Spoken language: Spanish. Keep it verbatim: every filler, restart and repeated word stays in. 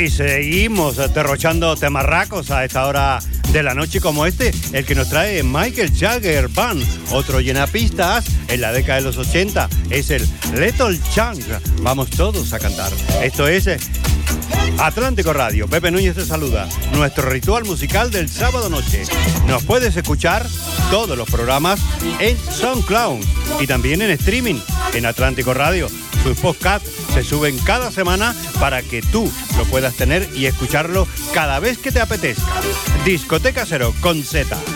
Y seguimos derrochando temarracos a esta hora de la noche como este, el que nos trae Michael Jagger Band, otro llenapistas en la década de los ochenta, es el Little Chunk. Vamos todos a cantar. Esto es Atlántico Radio. Pepe Núñez te saluda. Nuestro ritual musical del sábado noche. Nos puedes escuchar todos los programas en SoundCloud y también en streaming en Atlántico Radio. Sus podcasts se suben cada semana para que tú lo puedas tener y escucharlo cada vez que te apetezca. Discoteca Cero con Z.